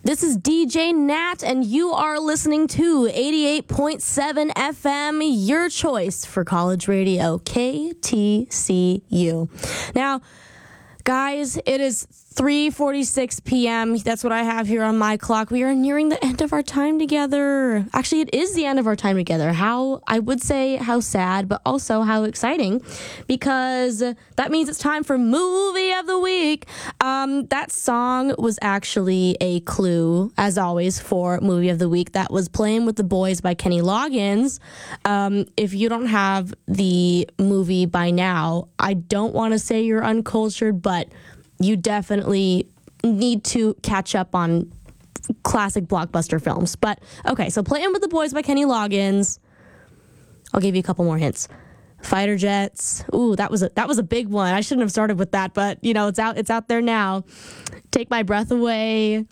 This is DJ Nat, and you are listening to 88.7 FM, your choice for college radio, KTCU. Now, guys, it is 3:46 p.m. That's what I have here on my clock. We are nearing the end of our time together. Actually, it is the end of our time together. I would say how sad, but also how exciting, because that means it's time for Movie of the Week. That song was actually a clue, as always, for Movie of the Week. That was Playing with the Boys by Kenny Loggins. If you don't have the movie by now, I don't want to say you're uncultured, but you definitely need to catch up on classic blockbuster films. But, okay, so Playing with the Boys by Kenny Loggins. I'll give you a couple more hints. Fighter Jets. Ooh, that was a big one. I shouldn't have started with that, but, you know, it's out there now. Take My Breath Away.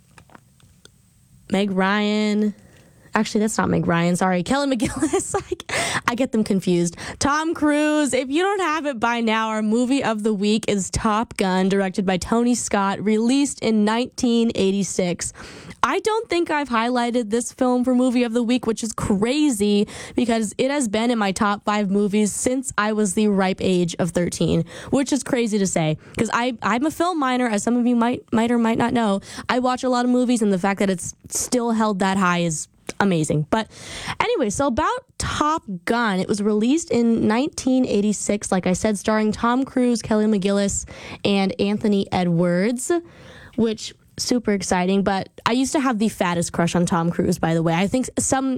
Meg Ryan. Actually, that's not Meg Ryan. Sorry. Kelly McGillis. I get them confused. Tom Cruise. If you don't have it by now, our movie of the week is Top Gun, directed by Tony Scott, released in 1986. I don't think I've highlighted this film for movie of the week, which is crazy because it has been in my top 5 movies since I was the ripe age of 13, which is crazy to say because I'm a film minor, as some of you might or might not know. I watch a lot of movies, and the fact that it's still held that high is amazing. But anyway, so about Top Gun, it was released in 1986, like I said, starring Tom Cruise, Kelly McGillis, and Anthony Edwards, which super exciting. But I used to have the fattest crush on Tom Cruise, by the way. I think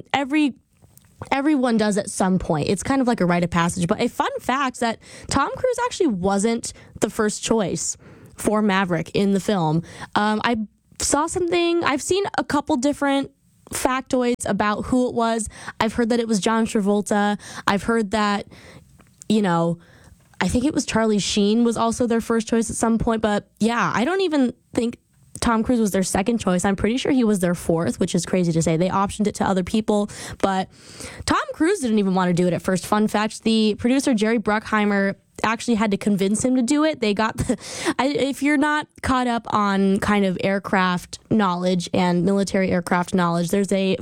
everyone does at some point. It's kind of like a rite of passage. But a fun fact that Tom Cruise actually wasn't the first choice for Maverick in the film. I saw something, I've seen a couple different factoids about who it was. I've heard that it was John Travolta. I've heard that, you know, I think it was Charlie Sheen was also their first choice at some point. But yeah, I don't even think Tom Cruise was their second choice. I'm pretty sure he was their fourth, which is crazy to say. They optioned it to other people, but Tom Cruise didn't even want to do it at first. Fun fact, the producer Jerry Bruckheimer actually had to convince him to do it. They got if you're not caught up on kind of aircraft knowledge and military aircraft knowledge, there's a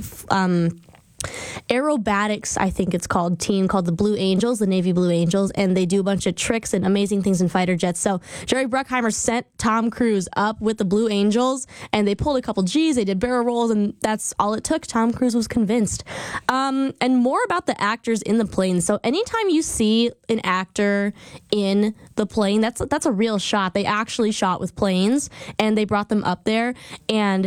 aerobatics, I think it's called, team called the Blue Angels, the Navy Blue Angels, and they do a bunch of tricks and amazing things in fighter jets. So Jerry Bruckheimer sent Tom Cruise up with the Blue Angels, and they pulled a couple G's, they did barrel rolls, and that's all it took. Tom Cruise was convinced. And more about the actors in the plane. So anytime you see an actor in the plane, that's a real shot. They actually shot with planes, and they brought them up there, and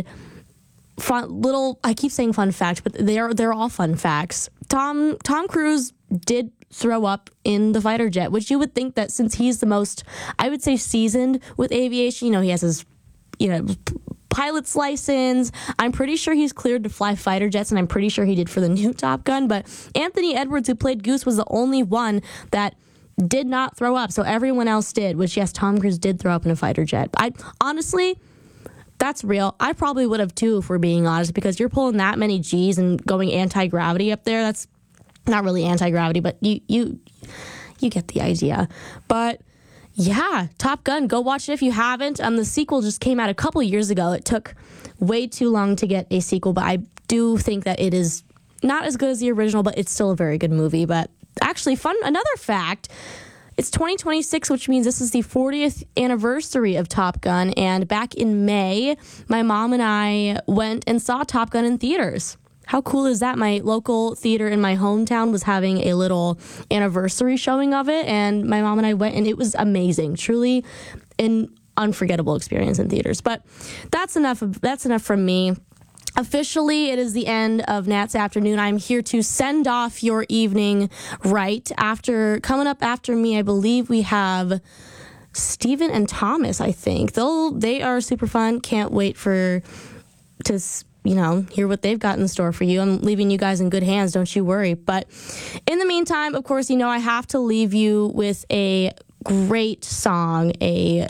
I keep saying fun facts, but they're all fun facts. Tom Cruise did throw up in the fighter jet, which you would think that since he's the most, I would say, seasoned with aviation, you know, he has his, you know, pilot's license. I'm pretty sure he's cleared to fly fighter jets, and I'm pretty sure he did for the new Top Gun. But Anthony Edwards, who played Goose, was the only one that did not throw up. So everyone else did, which, yes, Tom Cruise did throw up in a fighter jet. Honestly, that's real. I probably would have too, if we're being honest, because you're pulling that many G's and going anti-gravity up there. That's not really anti-gravity, but you get the idea. But yeah, Top Gun, go watch it if you haven't. The sequel just came out a couple years ago. It took way too long to get a sequel, but I do think that it is not as good as the original, but it's still a very good movie. But actually, another fact, it's 2026, which means this is the 40th anniversary of Top Gun. And back in May, my mom and I went and saw Top Gun in theaters. How cool is that? My local theater in my hometown was having a little anniversary showing of it. And my mom and I went, and it was amazing. Truly an unforgettable experience in theaters. But that's enough from me. Officially, it is the end of Nat's Afternoon. I'm here to send off your evening right. Coming up after me, I believe we have Steven and Thomas, I think. They are super fun. Can't wait to hear what they've got in store for you. I'm leaving you guys in good hands, don't you worry. But in the meantime, of course, I have to leave you with a great song, a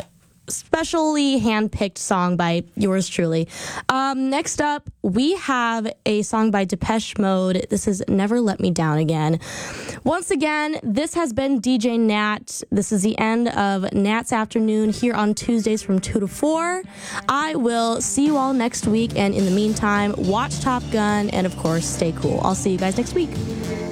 specially handpicked song by yours truly. Next up, we have a song by Depeche Mode. This is Never Let Me Down Again. Once again, this has been DJ Nat. This is the end of Nat's Afternoon here on Tuesdays from 2 to 4. I will see you all next week, and in the meantime, watch Top Gun and, of course, stay cool. I'll see you guys next week.